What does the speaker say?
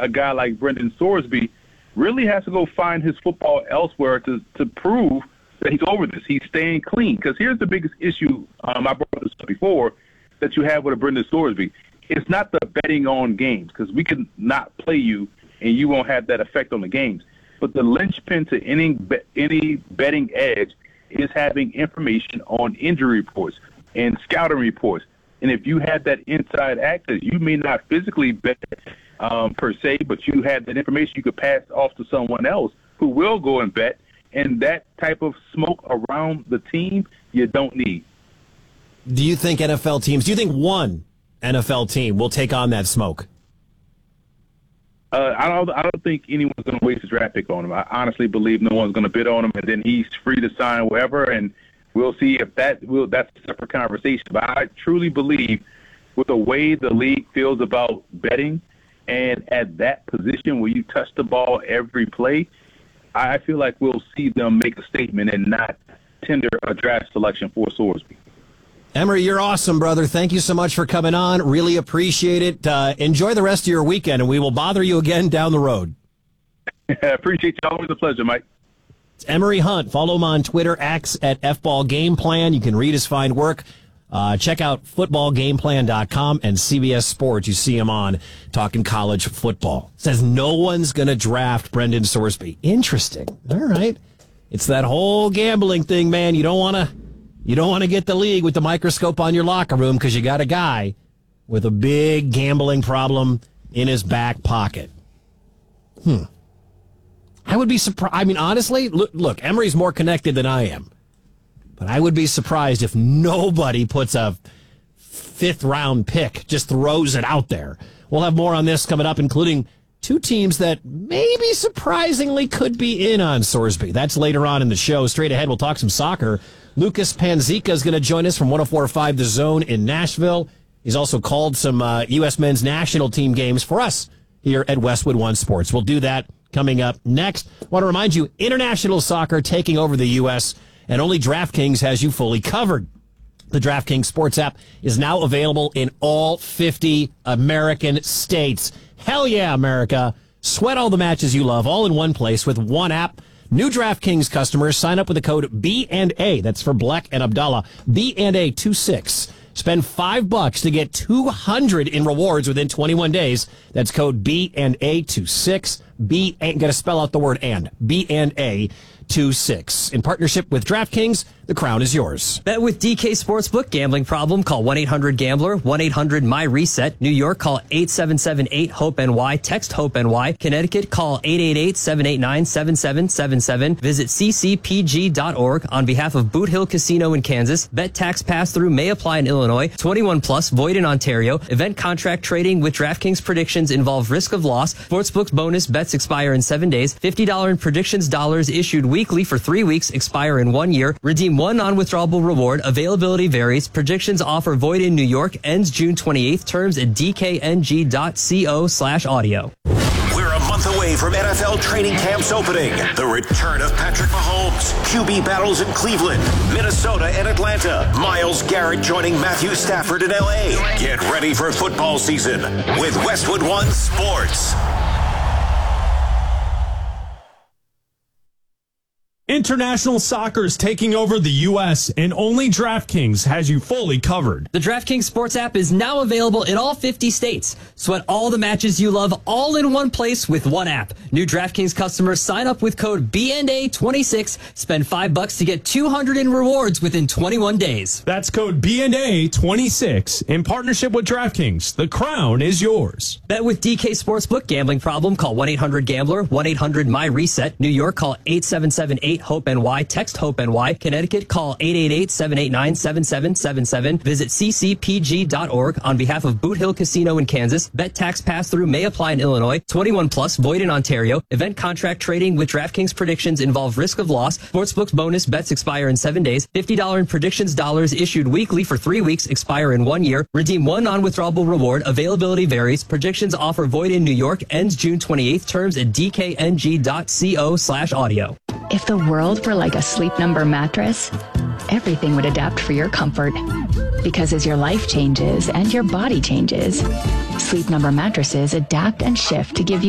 a guy like Brendan Sorsby really has to go find his football elsewhere to prove that he's over this. He's staying clean. Because here's the biggest issue, I brought this up before, that you have with a Brendan Sorsby. It's not the betting on games, because we can not play you and you won't have that effect on the games. But the linchpin to any betting edge is having information on injury reports and scouting reports. And if you had that inside access, you may not physically bet per se, but you had that information you could pass off to someone else who will go and bet. And that type of smoke around the team, you don't need. Do you think NFL teams, do you think one NFL team will take on that smoke? I don't think anyone's going to waste a draft pick on him. I honestly believe no one's going to bid on him, and then he's free to sign wherever, and we'll see if that's a separate conversation. But I truly believe with the way the league feels about betting and at that position where you touch the ball every play, I feel like we'll see them make a statement and not tender a draft selection for Sorsby. Emory, you're awesome, brother. Thank you so much for coming on. Really appreciate it. Enjoy the rest of your weekend, and we will bother you again down the road. Appreciate you. Always a pleasure, Mike. It's Emory Hunt. Follow him on Twitter, X at FBall Game Plan. You can read his fine work. Check out footballgameplan.com and CBS Sports. You see him on talking college football. Says no one's going to draft Brendan Sorsby. Interesting. All right. It's that whole gambling thing, man. You don't want to get the league with the microscope on your locker room because you got a guy with a big gambling problem in his back pocket. I would be surprised. I mean, honestly, look, Emory's more connected than I am. But I would be surprised if nobody puts a fifth-round pick, just throws it out there. We'll have more on this coming up, including two teams that maybe surprisingly could be in on Sorsby. That's later on in the show. Straight ahead, we'll talk some soccer. Lucas Panzica is going to join us from 104.5 The Zone in Nashville. He's also called some U.S. men's national team games for us here at Westwood One Sports. We'll do that coming up next. I want to remind you, international soccer taking over the U.S., and only DraftKings has you fully covered. The DraftKings Sports app is now available in all 50 American states. Hell yeah, America. Sweat all the matches you love all in one place with one app. New DraftKings customers sign up with the code B&A. That's for Black and Abdallah. B&A26. Spend $5 to get $200 in rewards within 21 days. That's code B&A26. Gotta spell out the word and. B&A26. In partnership with DraftKings, the crown is yours. Bet with DK Sportsbook. Gambling problem? Call 1-800-GAMBLER. 1-800-MY-RESET. New York, call 877-8-HOPE-NY. Text HOPE-NY. Connecticut, call 888-789-7777. Visit ccpg.org. On behalf of Boot Hill Casino in Kansas, bet tax pass-through may apply in Illinois. 21 plus, void in Ontario. Event contract trading with DraftKings predictions involve risk of loss. Sportsbook's bonus bets expire in 7 days. $50 in predictions dollars issued weekly for 3 weeks, expire in 1 year. Redeem one non-withdrawable reward. Availability varies. Predictions offer void in New York. Ends June 28th. Terms at dkng.co/audio. We're a month away from NFL training camps opening. The return of Patrick Mahomes. QB battles in Cleveland, Minnesota, and Atlanta. Myles Garrett joining Matthew Stafford in L.A. Get ready for football season with Westwood One Sports. International soccer is taking over the U.S., and only DraftKings has you fully covered. The DraftKings Sports app is now available in all 50 states. Sweat all the matches you love all in one place with one app. New DraftKings customers sign up with code BNA26. Spend $5 to get $200 in rewards within 21 days. That's code BNA26 in partnership with DraftKings. The crown is yours. Bet with DK Sportsbook. Gambling problem? Call 1-800-GAMBLER. 1-800-MY-RESET. New York, call 877-8-HOPE-NY. Text HOPE-NY. Connecticut, call 888-789-7777. Visit ccpg.org. On behalf of Boot Hill Casino in Kansas, bet tax pass-through may apply in Illinois. 21 plus, void in Ontario. Event contract trading with DraftKings predictions involve risk of loss. Sportsbook's bonus bets expire in 7 days. $50 in predictions dollars issued weekly for 3 weeks, expire in 1 year. Redeem one non-withdrawable reward. Availability varies. Predictions offer void in New York. Ends June 28th. Terms at dkng.co/audio. If the world were like a Sleep Number mattress, everything would adapt for your comfort. Because as your life changes and your body changes, Sleep Number mattresses adapt and shift to give you